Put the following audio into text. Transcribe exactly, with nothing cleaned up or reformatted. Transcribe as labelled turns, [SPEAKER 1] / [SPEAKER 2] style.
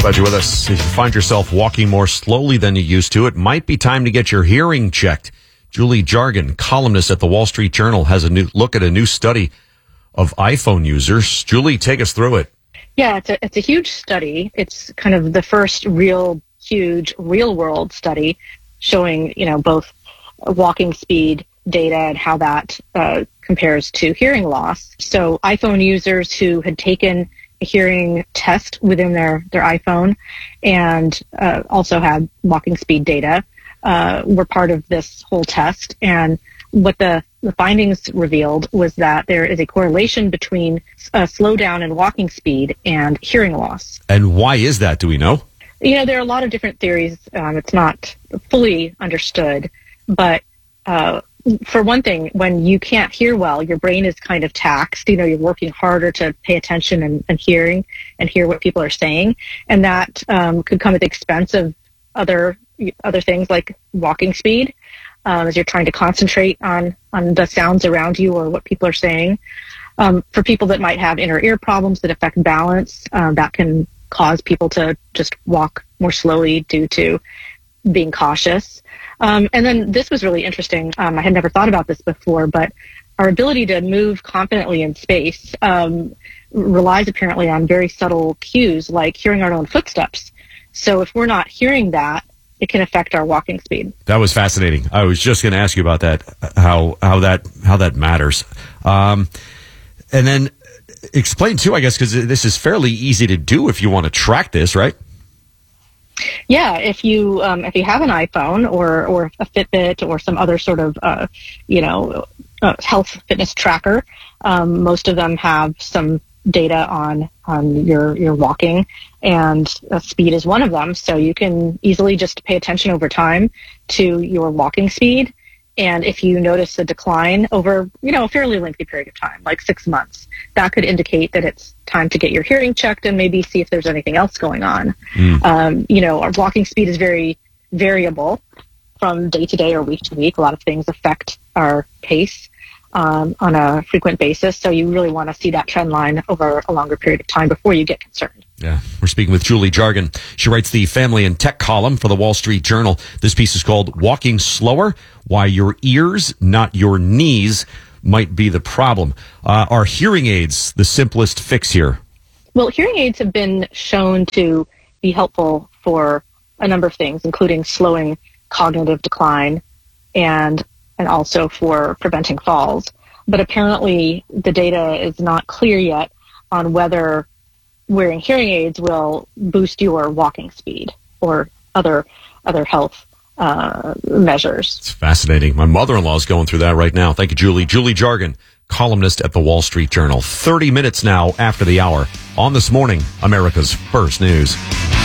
[SPEAKER 1] Glad you're with us. If you find yourself walking more slowly than you used to, it might be time to get your hearing checked. Julie Jargon, columnist at the Wall Street Journal, has a new look at a new study of iPhone users. Julie, take us through it.
[SPEAKER 2] Yeah, it's a, it's a huge study. It's kind of the first real huge real-world study showing, you know, both walking speed data and how that uh, compares to hearing loss. So iPhone users who had taken a hearing test within their, their iPhone and uh, also had walking speed data uh, were part of this whole test. And what the, the findings revealed was that there is a correlation between a slowdown in walking speed and hearing loss.
[SPEAKER 1] And why is that? Do we know?
[SPEAKER 2] You know, there are a lot of different theories. Um, it's not fully understood. But uh, for one thing, when you can't hear well, your brain is kind of taxed. You know, you're working harder to pay attention and, and hearing and hear what people are saying. And that um, could come at the expense of other other things like walking speed, um, as you're trying to concentrate on, on the sounds around you or what people are saying. Um, for people that might have inner ear problems that affect balance, um, that can cause people to just walk more slowly due to being cautious. Um, and then this was really interesting. Um, I had never thought about this before, but our ability to move confidently in space um, relies apparently on very subtle cues like hearing our own footsteps. So if we're not hearing that, it can affect our walking speed.
[SPEAKER 1] That was fascinating. I was just going to ask you about that, how how that how that matters. Um, and then explain too, I guess, because this is fairly easy to do if you want to track this, right?
[SPEAKER 2] Yeah, if you um, if you have an iPhone or or a Fitbit or some other sort of uh, you know uh, health fitness tracker, um, most of them have some data on on your your walking, and uh, speed is one of them. So you can easily just pay attention over time to your walking speed. And if you notice a decline over, you know, a fairly lengthy period of time, like six months, that could indicate that it's time to get your hearing checked and maybe see if there's anything else going on. Mm. Um, you know, our walking speed is very variable from day to day or week to week. A lot of things affect our pace um, on a frequent basis. So you really want to see that trend line over a longer period of time before you get concerned.
[SPEAKER 1] Yeah, we're speaking with Julie Jargon. She writes the family and tech column for the Wall Street Journal. This piece is called Walking Slower, Why Your Ears, Not Your Knees, Might Be the Problem. Uh, are hearing aids the simplest fix here?
[SPEAKER 2] Well, hearing aids have been shown to be helpful for a number of things, including slowing cognitive decline and and also for preventing falls. But apparently the data is not clear yet on whether wearing hearing aids will boost your walking speed or other other health uh, measures.
[SPEAKER 1] It's fascinating. My mother-in-law is going through that right now. Thank you, Julie. Julie Jargon, columnist at the Wall Street Journal. thirty minutes now after the hour on This Morning, America's First News.